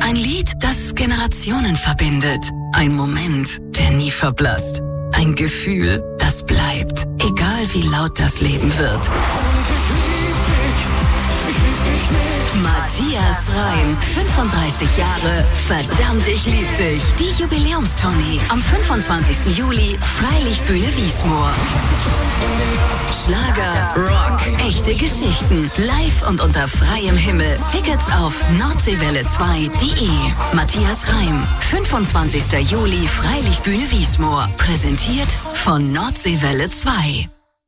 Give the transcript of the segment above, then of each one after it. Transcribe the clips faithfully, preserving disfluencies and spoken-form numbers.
Ein Lied, das Generationen verbindet. Ein Moment, der nie verblasst. Ein Gefühl, das bleibt, egal wie laut das Leben wird. Matthias Reim, fünfunddreißig Jahre, verdammt, ich lieb dich. Die Jubiläumstournee am fünfundzwanzigsten Juli, Freilichtbühne Wiesmoor. Schlager, Rock, echte Geschichten, live und unter freiem Himmel. Tickets auf nordseewelle zwei punkt de. Matthias Reim, fünfundzwanzigsten Juli, Freilichtbühne Wiesmoor. Präsentiert von Nordseewelle zwei.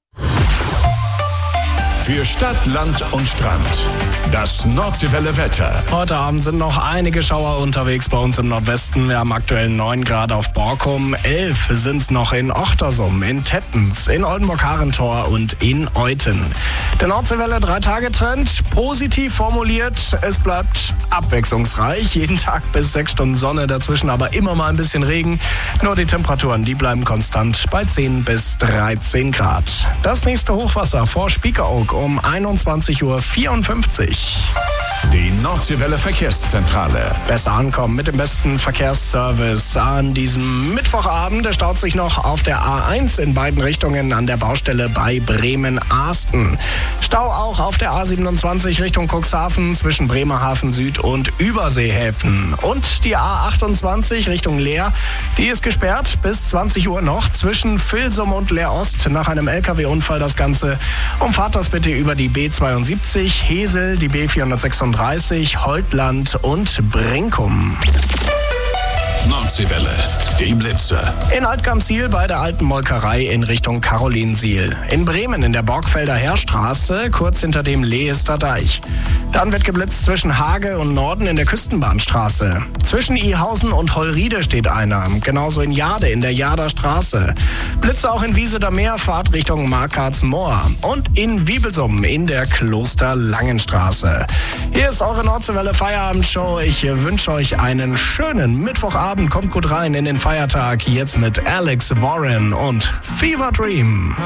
Für Stadt, Land und Strand. Das Nordseewelle Wetter. Heute Abend sind noch einige Schauer unterwegs bei uns im Nordwesten. Wir haben aktuell neun Grad auf Borkum, elf sind es noch in Ochtersum, in Tettens, in Oldenburg-Harentor und in Euthen. Der Nordseewelle drei-Tage-Trend, positiv formuliert, es bleibt abwechslungsreich. Jeden Tag bis sechs Stunden Sonne, dazwischen aber immer mal ein bisschen Regen. Nur die Temperaturen, die bleiben konstant bei zehn bis dreizehn Grad. Das nächste Hochwasser vor Spiekeroog um einundzwanzig Uhr vierundfünfzig. Die Nordseewelle Verkehrszentrale. Besser ankommen mit dem besten Verkehrsservice an diesem Mittwochabend. Der staut sich noch auf der A eins in beiden Richtungen an der Baustelle bei Bremen-Aasten. Stau auch auf der A siebenundzwanzig Richtung Cuxhaven zwischen Bremerhaven Süd und Überseehäfen. Und die A achtundzwanzig Richtung Leer, die ist gesperrt bis zwanzig Uhr noch zwischen Vilsum und Leer Ost nach einem L K W-Unfall. Das Ganze umfahrt das bitte über die B zweiundsiebzig, Hesel, die B vierhundertsechsunddreißig, Holtland und Brinkum. Nordseewelle, die Blitze. In Altgamsiel bei der alten Molkerei in Richtung Karolinsiel. In Bremen in der Borgfelder Heerstraße, kurz hinter dem Leester Deich. Dann wird geblitzt zwischen Hage und Norden in der Küstenbahnstraße. Zwischen Ihausen und Hollriede steht einer. Genauso in Jade in der Jader Straße. Blitze auch in Wieseder Meer, Fahrt Richtung Markartsmoor. Und in Wiebelsum in der Klosterlangenstraße. Hier ist eure Nordseewelle Feierabendshow. Ich wünsche euch einen schönen Mittwochabend. Kommt gut rein in den Feiertag. Jetzt mit Alex Warren und Fever Dream.